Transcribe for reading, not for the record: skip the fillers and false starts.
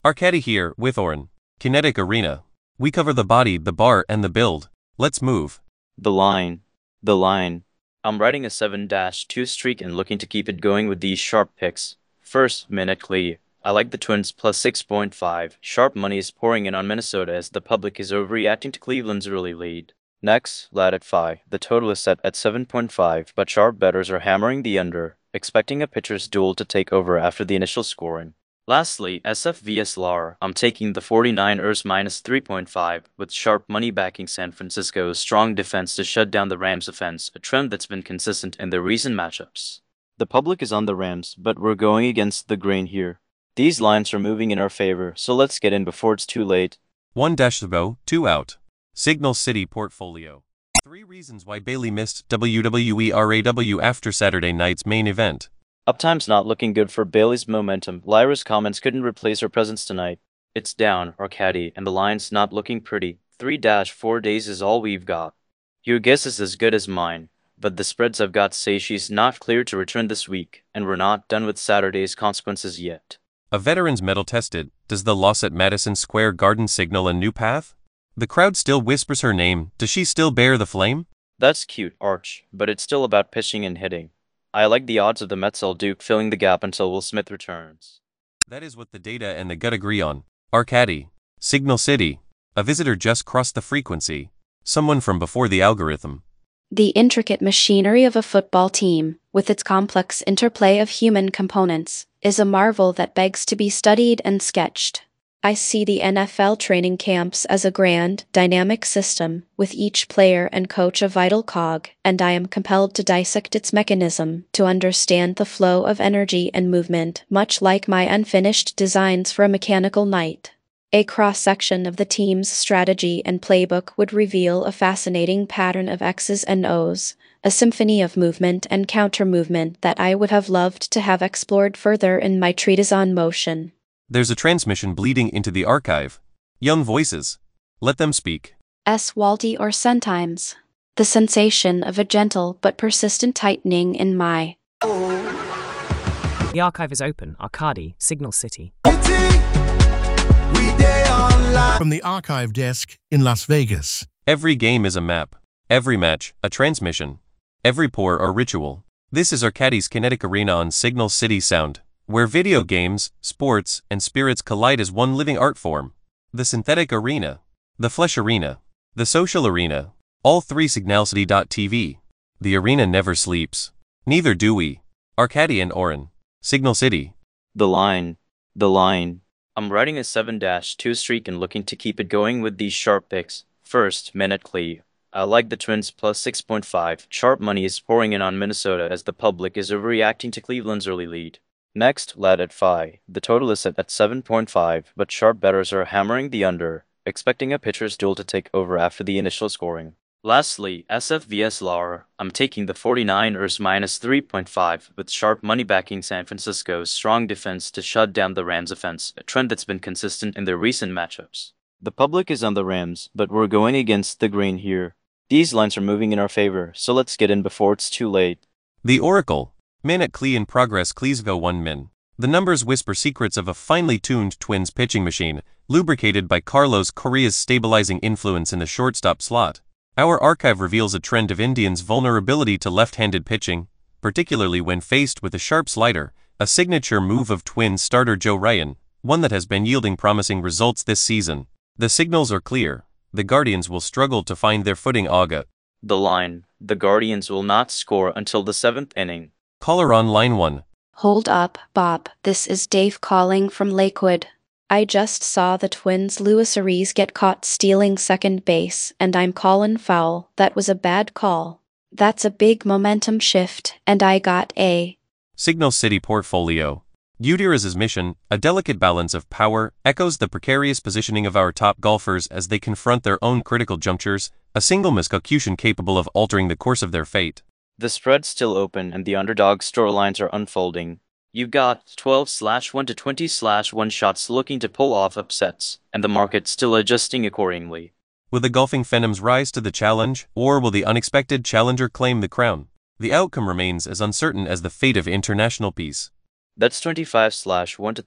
Arcady here, with Oren. Kinetic Arena. We cover the body, the bar, and the build. Let's move. The line. The line. I'm riding a 7-2 streak and looking to keep it going with these sharp picks. First, Minute Clee. I like the Twins plus 6.5. Sharp money is pouring in on Minnesota as the public is overreacting to Cleveland's early lead. Next, Lad at 5. The total is set at 7.5, but sharp bettors are hammering the under, expecting a pitcher's duel to take over after the initial scoring. Lastly, SF vs LAR. I'm taking the 49ers minus 3.5, with sharp money backing San Francisco's strong defense to shut down the Rams' offense, a trend that's been consistent in their recent matchups. The public is on the Rams, but we're going against the grain here. These lines are moving in our favor, so let's get in before it's too late. 1 to go, 2 out. Signal City Portfolio. 3 reasons why Bayley missed WWE RAW after Saturday night's main event. Uptime's not looking good for Bayley's momentum. Lyra's comments couldn't replace her presence tonight. It's down, Arcady, and the line's not looking pretty. 3-4 days is all we've got. Your guess is as good as mine, but the spreads I've got say she's not clear to return this week, and we're not done with Saturday's consequences yet. A veteran's mettle tested, does the loss at Madison Square Garden signal a new path? The crowd still whispers her name, does she still bear the flame? That's cute, Arch, but it's still about pitching and hitting. I like the odds of the Mets Duke filling the gap until Will Smith returns. That is what the data and the gut agree on. Arcady. Signal City. A visitor just crossed the frequency. Someone from before the algorithm. The intricate machinery of a football team, with its complex interplay of human components, is a marvel that begs to be studied and sketched. I see the NFL training camps as a grand, dynamic system, with each player and coach a vital cog, and I am compelled to dissect its mechanism to understand the flow of energy and movement, much like my unfinished designs for a mechanical knight. A cross-section of the team's strategy and playbook would reveal a fascinating pattern of X's and O's, a symphony of movement and counter-movement that I would have loved to have explored further in my treatise on motion. There's a transmission bleeding into the archive. Young voices. Let them speak. Walty or sometimes. The sensation of a gentle but persistent tightening in my... The archive is open. Arcady, Signal City. From the archive desk in Las Vegas. Every game is a map. Every match, a transmission. Every pour, a ritual. This is Arcady's Kinetic Arena on Signal City Sound, where video games, sports, and spirits collide as one living art form. The synthetic arena, the flesh arena, the social arena, all three signalcity.tv. The arena never sleeps. Neither do we. Arcady and Oren. Signal City. The line. The line. I'm riding a 7-2 streak and looking to keep it going with these sharp picks. First, Minute Clee. I like the Twins plus 6.5. Sharp money is pouring in on Minnesota as the public is overreacting to Cleveland's early lead. Next, Lad at 5. The total is set at 7.5, but sharp bettors are hammering the under, expecting a pitcher's duel to take over after the initial scoring. Lastly, SF vs LAR. I'm taking the 49ers minus 3.5, with sharp money backing San Francisco's strong defense to shut down the Rams' offense, a trend that's been consistent in their recent matchups. The public is on the Rams, but we're going against the grain here. These lines are moving in our favor, so let's get in before it's too late. The Oracle. Minute Clee in progress. Cleesville 1 min. The numbers whisper secrets of a finely tuned Twins pitching machine, lubricated by Carlos Correa's stabilizing influence in the shortstop slot. Our archive reveals a trend of Indians' vulnerability to left-handed pitching, particularly when faced with a sharp slider, a signature move of Twins starter Joe Ryan, one that has been yielding promising results this season. The signals are clear. The Guardians will struggle to find their footing. Aga. The line. The Guardians will not score until the 7th inning. Caller on line 1. Hold up, Bob. This is Dave calling from Lakewood. I just saw the Twins' Luis Ariz get caught stealing second base, and I'm calling foul. That was a bad call. That's a big momentum shift, and I got a... Signal City Portfolio. Gutierrez's mission, a delicate balance of power, echoes the precarious positioning of our top golfers as they confront their own critical junctures, a single miscalculation capable of altering the course of their fate. The spread's still open and the underdog storylines are unfolding. You've got 12/1 to 20/1 shots looking to pull off upsets, and the market still adjusting accordingly. Will the golfing phantoms rise to the challenge, or will the unexpected challenger claim the crown? The outcome remains as uncertain as the fate of international peace. That's 25/1 to